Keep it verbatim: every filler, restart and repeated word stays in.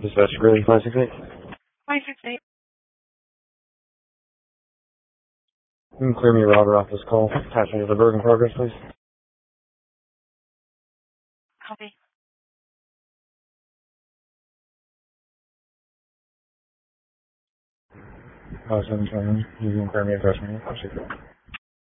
Dispatch Greeley, five six eight. five six eight. You can clear me Robert off this call. Attach me to the Bergen progress, please. Copy. five seven seven. You can clear me, attach me.